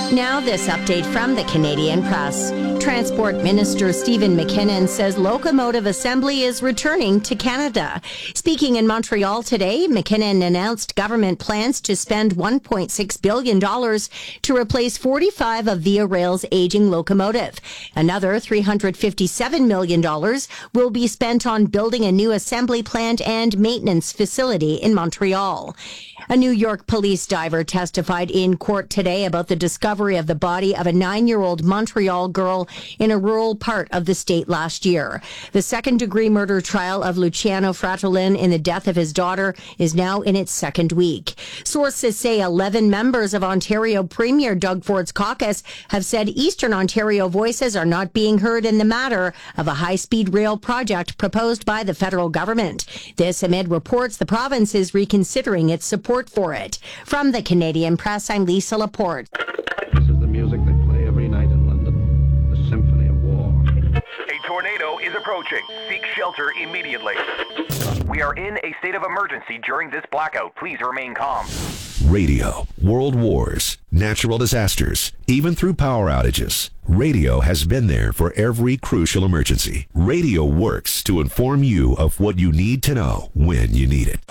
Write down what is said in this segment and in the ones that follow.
Now, this update from the Canadian Press. Transport Minister Stephen McKinnon says locomotive assembly is returning to Canada. Speaking in Montreal today, McKinnon announced government plans to spend $1.6 billion to replace 45 of Via Rail's aging locomotive. Another $357 million will be spent on building a new assembly plant and maintenance facility in Montreal. A New York police diver testified in court today about the discovery of the body of a 9-year-old Montreal girl in a rural part of the state last year. The second-degree murder trial of Luciano Fratellin in the death of his daughter is now in its second week. Sources say 11 members of Ontario Premier Doug Ford's caucus have said Eastern Ontario voices are not being heard in the matter of a high-speed rail project proposed by the federal government. This amid reports the province is reconsidering its support for it. From the Canadian Press, I'm Lisa Laporte. This is the music they play every night in London. The Symphony of War. A tornado is approaching. Seek shelter immediately. We are in a state of emergency during this blackout. Please remain calm. Radio, world wars, natural disasters, even through power outages. Radio has been there for every crucial emergency. Radio works to inform you of what you need to know when you need it.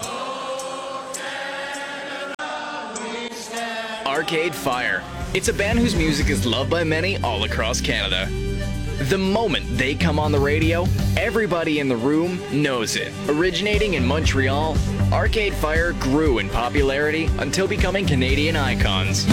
Arcade Fire. It's a band whose music is loved by many all across Canada. The moment they come on the radio, everybody in the room knows it. Originating in Montreal, Arcade Fire grew in popularity until becoming Canadian icons.